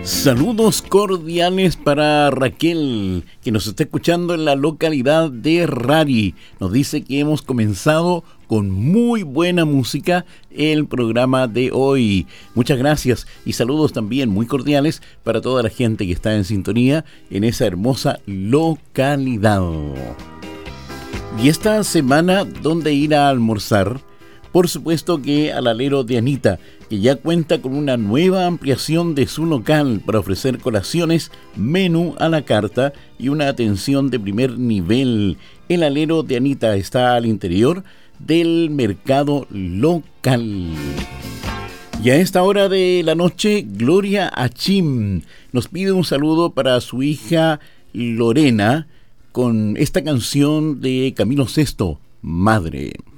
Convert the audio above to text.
Saludos cordiales para Raquel, que nos está escuchando en la localidad de Rari. Nos dice que hemos comenzado con muy buena música el programa de hoy. Muchas gracias y saludos también muy cordiales para toda la gente que está en sintonía en esa hermosa localidad. Y esta semana, ¿dónde ir a almorzar? Por supuesto que al alero de Anita, que ya cuenta con una nueva ampliación de su local para ofrecer colaciones, menú a la carta y una atención de primer nivel. El alero de Anita está al interior del mercado local. Y a esta hora de la noche, Gloria Achim nos pide un saludo para su hija Lorena con esta canción de Camilo Sesto, Madre.